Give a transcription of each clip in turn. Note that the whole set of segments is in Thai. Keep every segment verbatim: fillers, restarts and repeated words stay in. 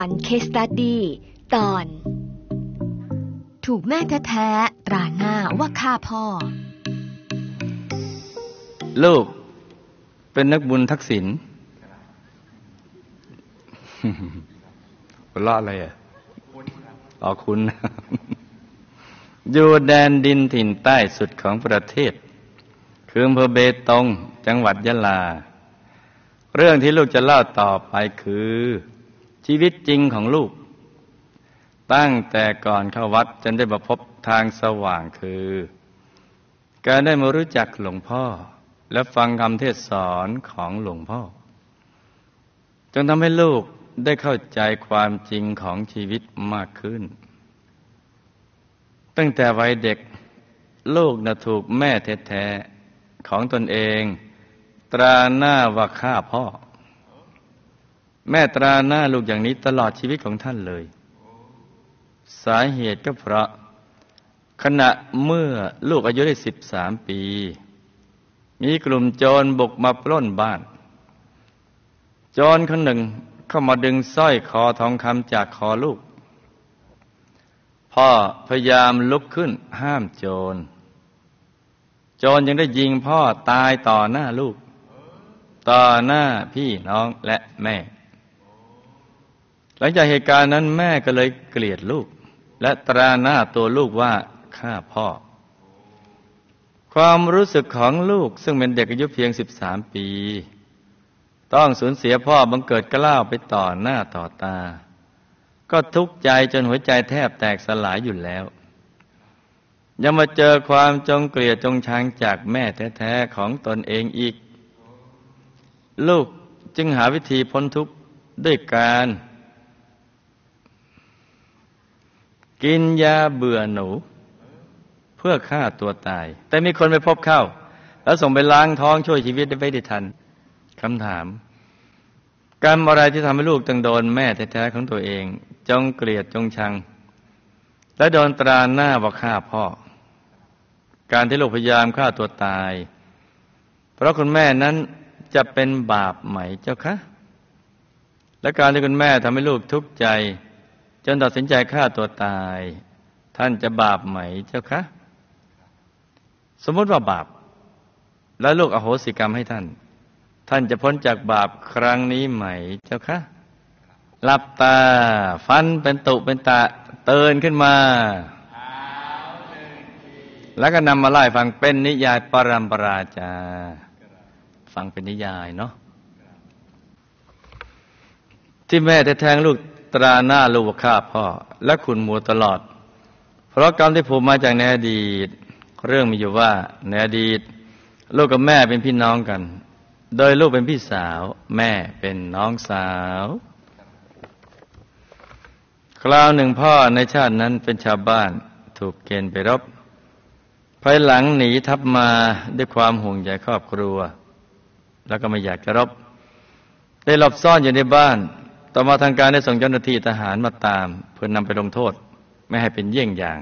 อันเคสตัดดี้ตอนถูกแม่แท้ๆตราหน้าว่าฆ่าพ่อลูกเป็นนักบุญทักษิณหัวเราะอะไรอ่ะอ๋อคุณอยู่แดนดินถิ่นใต้สุดของประเทศคืออำเภอเบตงจังหวัดยะลาเรื่องที่ลูกจะเล่าต่อไปคือชีวิตจริงของลูกตั้งแต่ก่อนเข้าวัดจนได้มาพบทางสว่างคือการได้มารู้จักหลวงพ่อและฟังคำเทศสอนของหลวงพ่อจนทำให้ลูกได้เข้าใจความจริงของชีวิตมากขึ้นตั้งแต่วัยเด็กลูกน่ะถูกแม่แท้ๆของตนเองตราหน้าว่าฆ่าพ่อแม่ตราหน้าลูกอย่างนี้ตลอดชีวิตของท่านเลยสาเหตุก็เพราะขณะเมื่อลูกอายุได้สิบสามปีมีกลุ่มโจรบุกมาปล้นบ้านโจรคนหนึ่งเข้ามาดึงสร้อยคอทองคำจากคอลูกพ่อพยายามลุกขึ้นห้ามโจรโจรยังได้ยิงพ่อตายต่อหน้าลูกต่อหน้าพี่น้องและแม่หลังจากเหตุการณ์นั้นแม่ก็เลยเกลียดลูกและตราหน้าตัวลูกว่าฆ่าพ่อความรู้สึกของลูกซึ่งเป็นเด็กอายุเพียงสิบสามปีต้องสูญเสียพ่อบังเกิดกล้าวไปต่อหน้าต่อตาก็ทุกข์ใจจนหัวใจแทบแตกสลายอยู่แล้วยังมาเจอความจงเกลียดจงชังจากแม่แท้ๆของตนเองอีกลูกจึงหาวิธีพ้นทุกข์ด้วยการกินยาเบื่อหนูเพื่อฆ่าตัวตายแต่มีคนไปพบเข้าแล้วส่งไปล้างท้องช่วยชีวิตได้ไม่ได้ทันคำถามกรรมอะไรที่ทำให้ลูกต้องโดนแม่แท้ๆของตัวเองจงเกลียดจงชังและโดนตราหน้าว่าฆ่าพ่อการที่ลูกพยายามฆ่าตัวตายเพราะคุณแม่นั้นจะเป็นบาปไหมเจ้าคะและการที่คุณแม่ทำให้ลูกทุกข์ใจจนตัดสินใจฆ่าตัวตายท่านจะบาปไหมเจ้าคะสมมติว่าบาปแล้วลูกอโหสิกรรมให้ท่านท่านจะพ้นจากบาปครั้งนี้ไหมเจ้าคะหลับตาฟันเป็นตุเป็นตะเตือนขึ้นมาแล้วก็นำมาไล่ฟังเป็นนิยายปรัมปราจาฟังเป็นนิยายเนาะที่แม่แท้ๆลูกตราหน้าลูกว่าฆ่าพ่อและขุ่นมัวตลอดเพราะกรรมที่ผูกมาจากในอดีตเรื่องมีอยู่ว่าในอดีตลูกกับแม่เป็นพี่น้องกันโดยลูกเป็นพี่สาวแม่เป็นน้องสาวคราวหนึ่งพ่อในชาตินั้นเป็นชาวบ้านถูกเกณฑ์ไปรบภายหลังหนีทัพมาด้วยความห่วงใยครอบครัวแล้วก็ไม่อยากจะรบได้หลบซ่อนอยู่ในบ้านต่อมาทางการได้ส่งเจ้าหน้าที่ทหารมาตามเพื่อนำไปลงโทษไม่ให้เป็นเยี่ยงอย่าง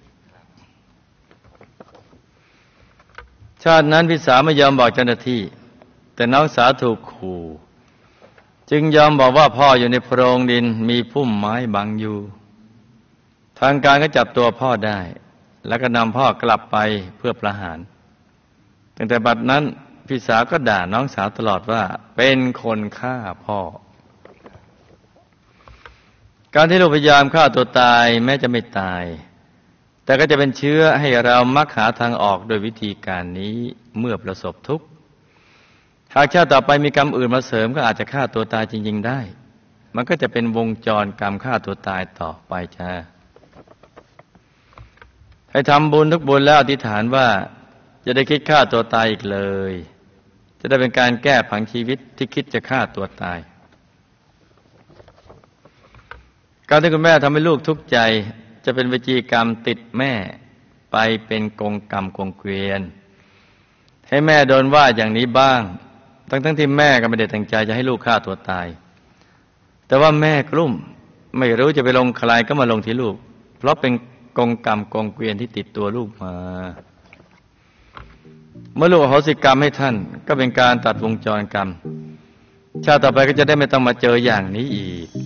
ชาตินั้นพี่สาวไม่ยอมบอกเจ้าหน้าที่แต่น้องสาวถูกขู่จึงยอมบอกว่าพ่ออยู่ในโพรงดินมีพุ่มไม้บังอยู่ทางการก็จับตัวพ่อได้แล้วก็นำพ่อกลับไปเพื่อประหารตั้งแต่บัดนั้นพี่สาวก็ด่าน้องสาวตลอดว่าเป็นคนฆ่าพ่อการที่เราพยายามฆ่าตัวตายแม้จะไม่ตายแต่ก็จะเป็นเชื้อให้เรามักหาทางออกโดยวิธีการนี้เมื่อประสบทุกข์หากชาติต่อไปมีกรรมอื่นมาเสริมก็อาจจะฆ่าตัวตายจริงๆได้มันก็จะเป็นวงจรกรรมฆ่าตัวตายต่อไปจ้าให้ทำบุญทุกบุญแล้วอธิษฐานว่าจะได้คิดฆ่าตัวตายอีกเลยจะได้เป็นการแก้ผังชีวิตที่คิดจะฆ่าตัวตายการที่คุณแม่ทำให้ลูกทุกข์ใจจะเป็นวิจีกรรมติดแม่ไปเป็นกงกรรมกงเกวียนให้แม่โดนว่าอย่างนี้บ้างทั้งทั้งที่แม่ก็ไม่ได้ตั้งใจจะให้ลูกฆ่าตัวตายแต่ว่าแม่กลุ้มไม่รู้จะไปลงใครก็มาลงที่ลูกเพราะเป็นกงกรรมกงเกวียนที่ติดตัวลูกมาเมื่อลูกอโหสิกรรมให้ท่านก็เป็นการตัดวงจรกรรมชาติต่อไปก็จะได้ไม่ต้องมาเจออย่างนี้อีก